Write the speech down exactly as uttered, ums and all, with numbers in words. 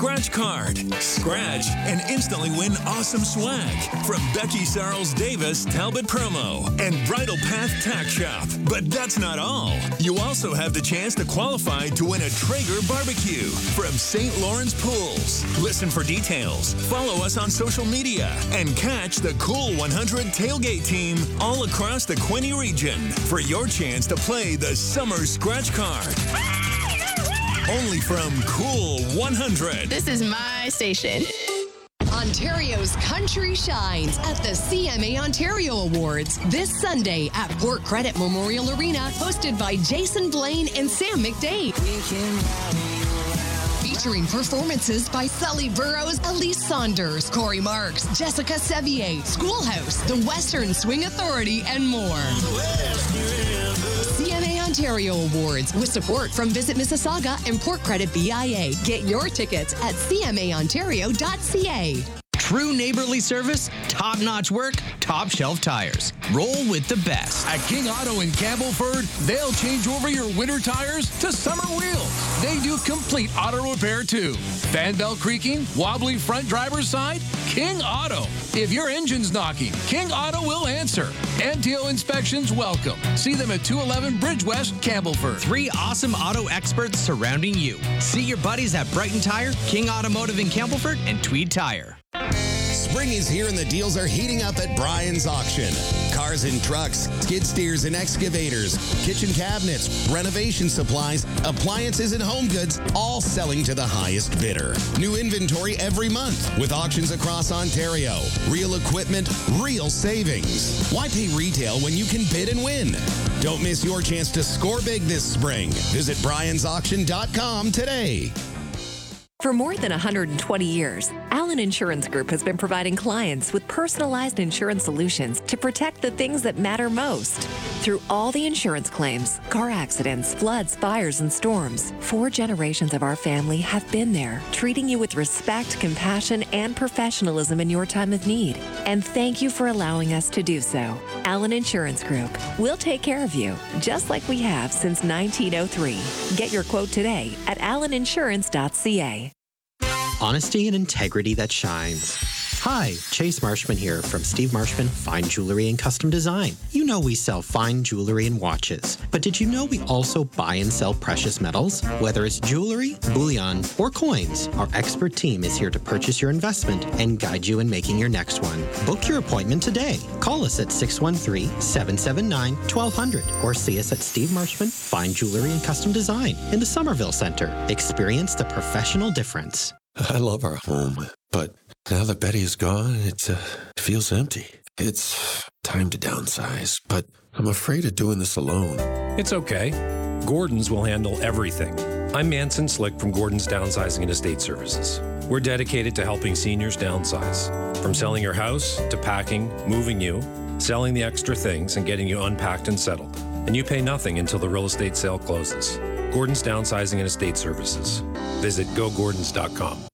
Scratch Card. Scratch and instantly win awesome swag from Becky Sarles Davis Talbot Promo and Bridal Path Tack Shop. But that's not all. You also have the chance to qualify to win a Traeger barbecue from Saint Lawrence Pools. Listen for details, follow us on social media, and catch the Cool one hundred tailgate team all across the Quinte region for your chance to play the Summer Scratch Card. Only from Cool one hundred. This is my station. Ontario's country shines at the C M A Ontario Awards this Sunday at Port Credit Memorial Arena, hosted by Jason Blaine and Sam McDade. Featuring performances by Sully Burrows, Elise Saunders, Corey Marks, Jessica Sevier, Schoolhouse, the Western Swing Authority, and more. C M A Ontario Awards with support from Visit Mississauga and Port Credit B I A. Get your tickets at c m a ontario dot c a. True neighborly service, top-notch work, top-shelf tires. Roll with the best. At King Auto in Campbellford, they'll change over your winter tires to summer wheels. They do complete auto repair, too. Fan belt creaking, wobbly front driver's side? King Auto. If your engine's knocking, King Auto will answer. N T O inspections welcome. See them at two eleven Bridge West, Campbellford. Three awesome auto experts surrounding you. See your buddies at Brighton Tire, King Automotive in Campbellford, and Tweed Tire. Spring is here and the deals are heating up at Brian's Auction. Cars and trucks, skid steers and excavators, kitchen cabinets, renovation supplies, appliances and home goods, all selling to the highest bidder. New inventory every month with auctions across Ontario. Real equipment, real savings. Why pay retail when you can bid and win? Don't miss your chance to score big this spring. Visit Brian's Auction dot com today. For more than one hundred twenty years, Allen Insurance Group has been providing clients with personalized insurance solutions to protect the things that matter most. Through all the insurance claims, car accidents, floods, fires, and storms, four generations of our family have been there, treating you with respect, compassion, and professionalism in your time of need. And thank you for allowing us to do so. Allen Insurance Group. We'll take care of you, just like we have since nineteen oh three. Get your quote today at allen insurance dot c a. Honesty and integrity that shines. Hi, Chase Marshman here from Steve Marshman Fine Jewelry and Custom Design. You know we sell fine jewelry and watches, but did you know we also buy and sell precious metals? Whether it's jewelry, bullion, or coins, our expert team is here to purchase your investment and guide you in making your next one. Book your appointment today. Call us at six one three, seven seven nine, one two zero zero or see us at Steve Marshman Fine Jewelry and Custom Design in the Somerville Center. Experience the professional difference. I love our home, but now that Betty is gone, it uh, feels empty. It's time to downsize, but I'm afraid of doing this alone. It's okay. Gordon's will handle everything. I'm Manson Slick from Gordon's Downsizing and Estate Services. We're dedicated to helping seniors downsize. From selling your house to packing, moving you, selling the extra things, and getting you unpacked and settled. And you pay nothing until the real estate sale closes. Gordon's Downsizing and Estate Services. Visit go gordons dot com.